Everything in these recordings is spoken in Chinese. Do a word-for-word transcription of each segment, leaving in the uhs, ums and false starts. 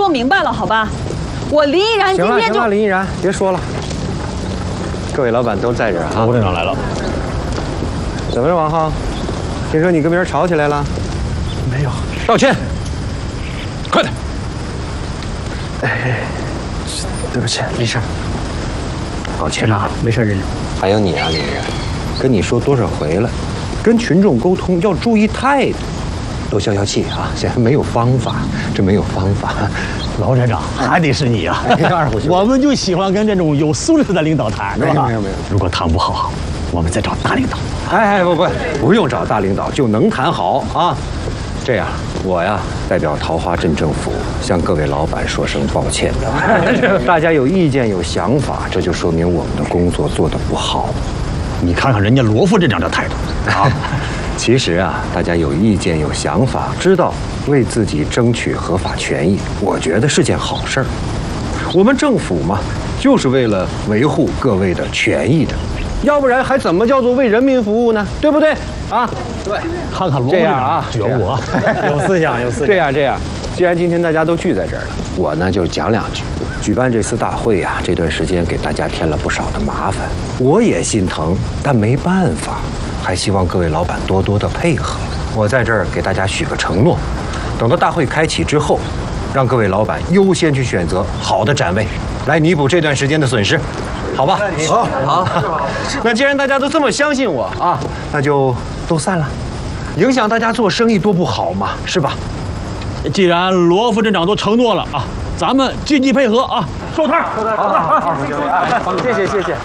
说明白了，好吧？我林依然今天就…… 行了，林依然，别说了。各位老板都在这儿啊。 吴镇长来了。 怎么了，王浩？听说你跟别人吵起来了？ 没有。 道歉。快点。 哎，对不起，没事。 抱歉啊，没事，人。 还有你啊，林依然，跟你说多少回了，跟群众沟通要注意态度。都消消气啊！现在没有方法，这没有方法。 老镇长还得是你啊！ 二虎， 我们就喜欢跟这种有素质的领导谈，是吧？ 没有没有。 如果谈不好，我们再找大领导。 哎哎不不，不用找大领导就能谈好啊！这样，我呀代表桃花镇政府向各位老板说声抱歉。大家有意见有想法，这就说明我们的工作做得不好。 你看看人家罗副镇长这态度啊！ 其实啊，大家有意见有想法，知道为自己争取合法权益，我觉得是件好事儿。我们政府嘛，就是为了维护各位的权益的，要不然还怎么叫做为人民服务呢？对不对？啊，对。 看看罗这样啊， 觉我有思想，有思想。 这样这样，既然今天大家都聚在这儿了，我呢就讲两句。举办这次大会呀、啊，这段时间给大家添了不少的麻烦，我也心疼，但没办法。还希望各位老板多多的配合。我在这儿给大家许个承诺，等到大会开启之后，让各位老板优先去选择好的展位，来弥补这段时间的损失，好吧？好，好。那既然大家都这么相信我啊，那就都散了，影响大家做生意多不好嘛，是吧？ 既然罗副镇长都承诺了啊，咱们积极配合啊，收摊。 好好好，谢谢谢谢。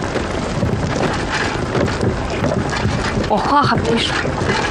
我喝好杯水。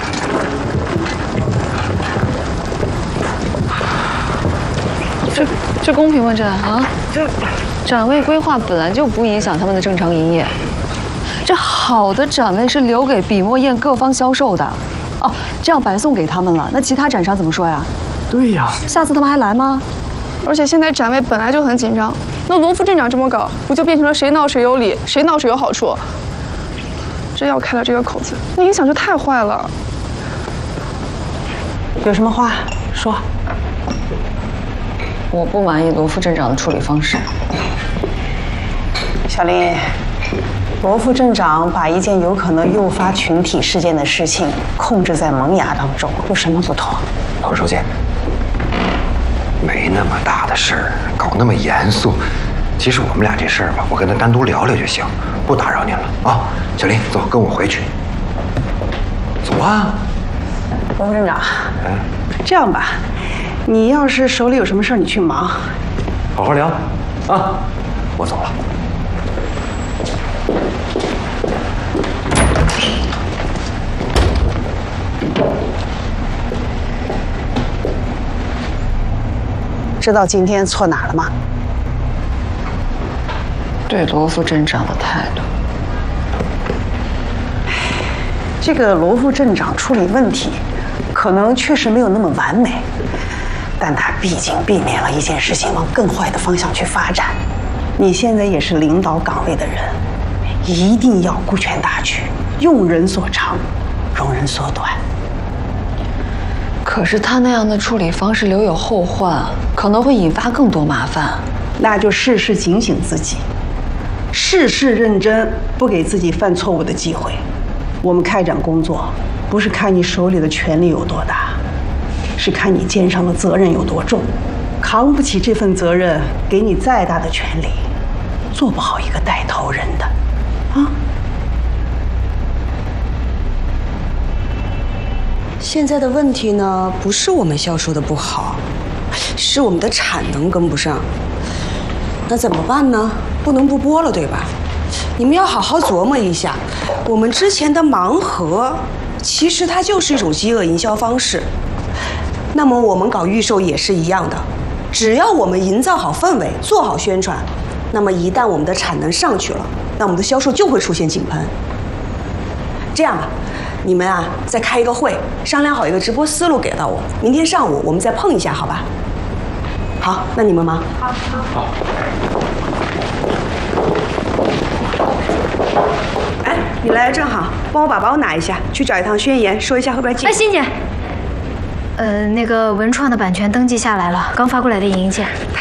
这这公平吗？这啊，这展位规划本来就不影响他们的正常营业。这好的展位是留给笔墨砚各方销售的。哦，这样白送给他们了，那其他展商怎么说呀？ 对呀， 下次他们还来吗？ 而且现在展位本来就很紧张，那罗副镇长这么搞，不就变成了谁闹谁有理，谁闹谁有好处？真要开了这个口子，那影响就太坏了。 有什么话说？我不满意罗副镇长的处理方式。 小林，罗副镇长把一件有可能诱发群体事件的事情控制在萌芽当中，有什么不妥？ 老书记，没那么大的事儿，搞那么严肃。其实我们俩这事儿吧，我跟他单独聊聊就行，不打扰您了啊。小林，走，跟我回去。走啊。 罗副镇长， 嗯， 这样吧，你要是手里有什么事儿，你去忙， 好好聊啊。我走了。 知道今天错哪了吗？ 对罗副镇长的态度。 这个罗副镇长处理问题，可能确实没有那么完美，但他毕竟避免了一件事情往更坏的方向去发展。你现在也是领导岗位的人，一定要顾全大局，用人所长，容人所短。 可是他那样的处理方式留有后患，可能会引发更多麻烦。 那就事事警醒自己，事事认真，不给自己犯错误的机会。我们开展工作，不是看你手里的权力有多大，是看你肩上的责任有多重。扛不起这份责任，给你再大的权力，做不好一个带头人的，啊。 现在的问题呢，不是我们销售的不好，是我们的产能跟不上。那怎么办呢？不能不播了，对吧？你们要好好琢磨一下，我们之前的盲盒，其实它就是一种饥饿营销方式。那么我们搞预售也是一样的，只要我们营造好氛围，做好宣传，那么一旦我们的产能上去了，那我们的销售就会出现井喷。这样吧，你们啊再开一个会，商量好一个直播思路给到我，明天上午我们再碰一下，好吧？好，那你们忙。好。好。哎，你来的正好，帮我把包拿一下，去找一趟宣言，说一下会不会进。 哎，欣姐，呃，那个文创的版权登记下来了，刚发过来的影印件。